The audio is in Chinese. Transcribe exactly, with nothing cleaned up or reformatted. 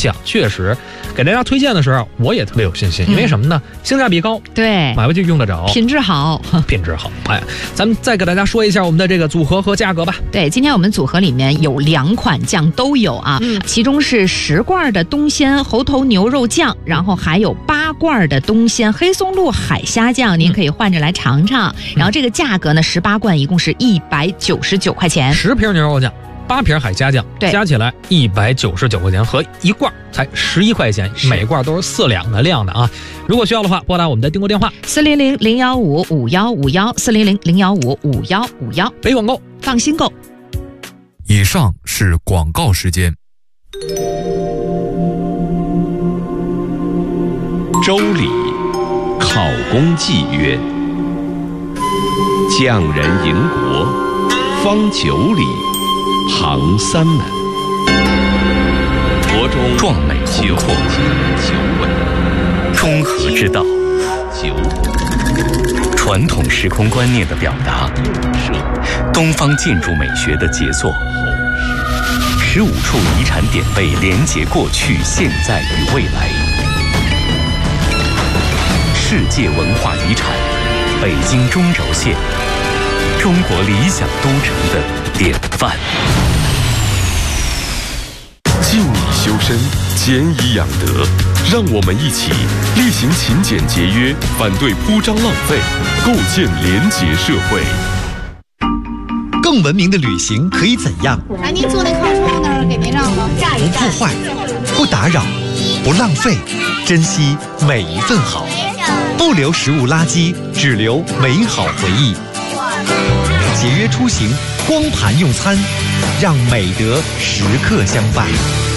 酱，确实给大家推荐的时候，我也特别有信心，因为什么呢？性价比高， 对， 买回去用得着， 品质好， 品质好。哎，咱们再给大家说一下我们的这个组合和价格吧。 对，今天我们组合里面有两款酱都有啊，嗯、其中是十罐的东鲜猴头牛肉酱，然后还有八罐的东鲜黑松露海虾酱，您可以换着来尝尝。嗯、然后这个价格呢，十八罐一共是一百九十九块钱， 十瓶牛肉酱。八瓶海虾酱，加起来一百九十九块钱，和一罐才十一块钱，每罐都是四两的量的啊！如果需要的话，拨打我们的订购电话四零零零幺五五幺五幺四零零零幺五五幺五幺， 没广告， 放心购。 以上是广告时间。 周礼，考功祭曰：匠人营国，方九里。旁三门，国中壮美宏阔， 九尾， 中和之道， 九传统时空观念的表达，东方建筑美学的杰作，十五处遗产典位连结过去、现在与未来，世界文化遗产，北京中轴线，中国理想都城的典范。 敬以修身，俭以养德，让我们一起力行勤俭节约，反对铺张浪费，构建廉洁社会。 更文明的旅行可以怎样？ 哎，您坐那靠窗那儿，给您让了。 不破坏，不打扰，不浪费，珍惜每一份好，不留食物垃圾，只留美好回忆。节约出行，光盘用餐，让美德时刻相伴。